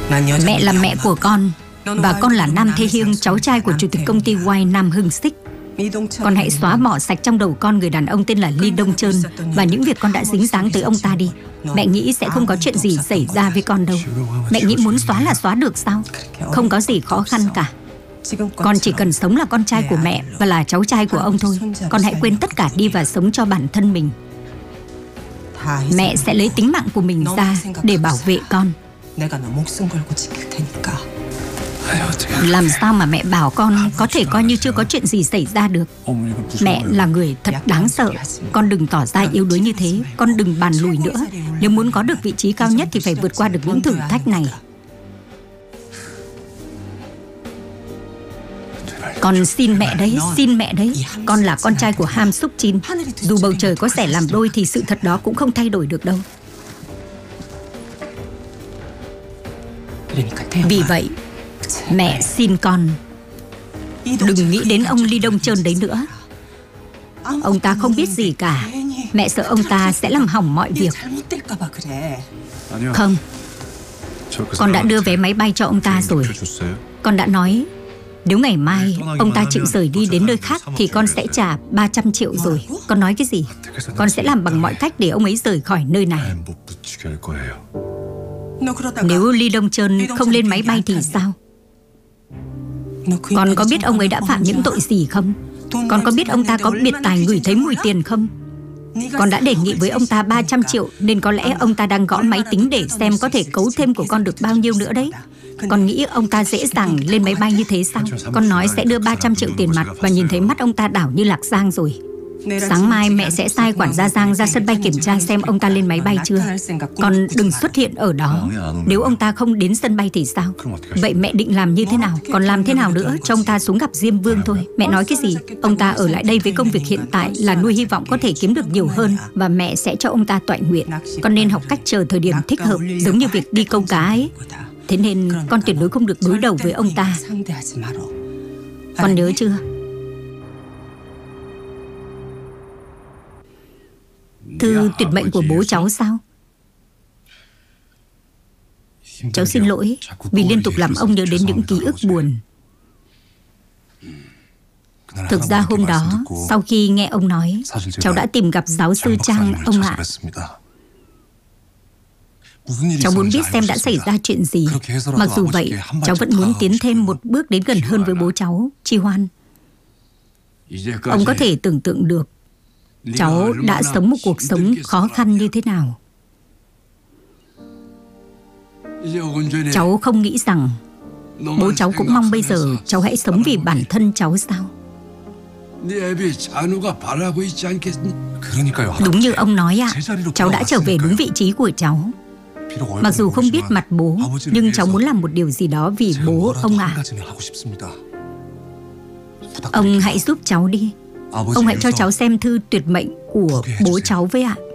Mẹ là mẹ của con, và con là Nam Thế Hiêng, cháu trai của chủ tịch công ty White Nam Hưng Sik. Con hãy xóa bỏ sạch trong đầu con người đàn ông tên là Lee Dong Cheon và những việc con đã dính dáng tới ông ta đi. Mẹ nghĩ sẽ không có chuyện gì xảy ra với con đâu. Mẹ nghĩ muốn xóa là xóa được sao? Không có gì khó khăn cả. Con chỉ cần sống là con trai của mẹ và là cháu trai của ông thôi. Con hãy quên tất cả đi và sống cho bản thân mình. Mẹ sẽ lấy tính mạng của mình ra để bảo vệ con. Làm sao mà mẹ bảo con có thể coi như chưa có chuyện gì xảy ra được? Mẹ là người thật đáng sợ. Con đừng tỏ ra yếu đuối như thế. Con đừng bàn lùi nữa. Nếu muốn có được vị trí cao nhất thì phải vượt qua được những thử thách này. Con xin mẹ đấy, xin mẹ đấy. Con là con trai của Ham Suk Jin. Dù bầu trời có xẻ làm đôi thì sự thật đó cũng không thay đổi được đâu. Vì vậy, mẹ xin con đừng nghĩ đến ông Lee Dong Cheon đấy nữa. Ông ta không biết gì cả. Mẹ sợ ông ta sẽ làm hỏng mọi việc. Không, con đã đưa vé máy bay cho ông ta rồi. Con đã nói nếu ngày mai ông ta chịu rời đi đến nơi khác thì con sẽ trả 300 triệu rồi. Con nói cái gì? Con sẽ làm bằng mọi cách để ông ấy rời khỏi nơi này. Nếu Lee Dong Cheon không lên máy bay thì sao? Con có biết ông ấy đã phạm những tội gì không? Con có biết ông ta có biệt tài ngửi thấy mùi tiền không? Con đã đề nghị với ông ta 300 triệu nên có lẽ ông ta đang gõ máy tính để xem có thể cấu thêm của con được bao nhiêu nữa đấy. Con nghĩ ông ta dễ dàng lên máy bay như thế sao? Con nói sẽ đưa 300 triệu tiền mặt và nhìn thấy mắt ông ta đảo như lạc giang rồi. Sáng mai mẹ sẽ sai quản gia Giang ra sân bay kiểm tra xem ông ta lên máy bay chưa. Con đừng xuất hiện ở đó. Nếu ông ta không đến sân bay thì sao? Vậy mẹ định làm như thế nào? Còn làm thế nào nữa? Cho ông ta xuống gặp Diêm Vương thôi. Mẹ nói cái gì? Ông ta ở lại đây với công việc hiện tại là nuôi hy vọng có thể kiếm được nhiều hơn. Và mẹ sẽ cho ông ta toại nguyện. Con nên học cách chờ thời điểm thích hợp, giống như việc đi câu cá ấy. Thế nên con tuyệt đối không được đối đầu với ông ta. Con nhớ chưa? Thư tuyệt mệnh của bố cháu sao? Cháu xin lỗi vì liên tục làm ông nhớ đến những ký ức buồn. Thực ra hôm đó, sau khi nghe ông nói, cháu đã tìm gặp giáo sư Trang, ông ạ. Cháu muốn biết xem đã xảy ra chuyện gì. Mặc dù vậy, cháu vẫn muốn tiến thêm một bước đến gần hơn với bố cháu, Chi Hoan. Ông có thể tưởng tượng được cháu đã sống một cuộc sống khó khăn như thế nào. Cháu không nghĩ rằng bố cháu cũng mong bây giờ cháu hãy sống vì bản thân cháu sao? Đúng như ông nói ạ, cháu đã trở về đúng vị trí của cháu. Mặc dù không biết mặt bố, nhưng cháu muốn làm một điều gì đó vì bố ông ạ. Ông hãy giúp cháu đi. Ông hãy cho cháu xem thư tuyệt mệnh của bố cháu với ạ.